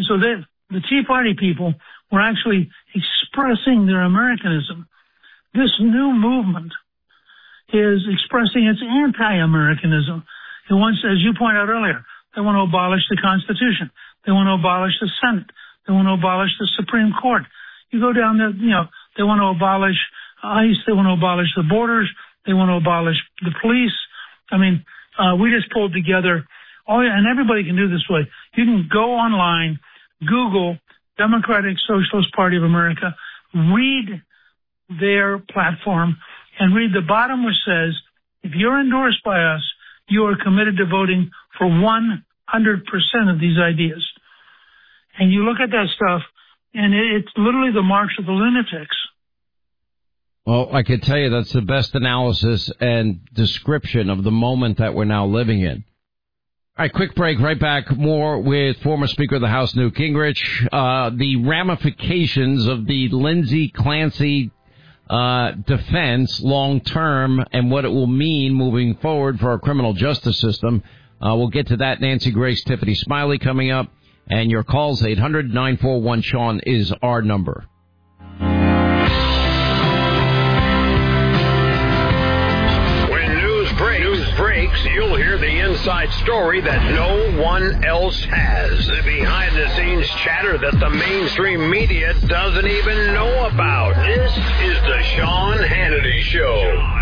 And so the Tea Party people were actually expressing their Americanism. This new movement is expressing its anti-Americanism. It wants, as you pointed out earlier, they want to abolish the Constitution. They want to abolish the Senate. They want to abolish the Supreme Court. You go down there, they want to abolish ICE. They want to abolish the borders. They want to abolish the police. I mean, we just pulled together, and everybody can do this way. You can go online, Google Democratic Socialist Party of America, read their platform, and read the bottom which says, if you're endorsed by us, you are committed to voting for 100% of these ideas. And you look at that stuff, and it's literally the march of the lunatics. Well, I could tell you that's the best analysis and description of the moment that we're now living in. All right, quick break. Right back. More with former Speaker of the House, Newt Gingrich. The ramifications of the Lindsey Clancy defense long term and what it will mean moving forward for our criminal justice system. We'll get to that. Nancy Grace, Tiffany Smiley coming up. And your calls, 800-941-SEAN is our number. Breaks, you'll hear the inside story that no one else has. The behind-the-scenes chatter that the mainstream media doesn't even know about. This is the Sean Hannity Show.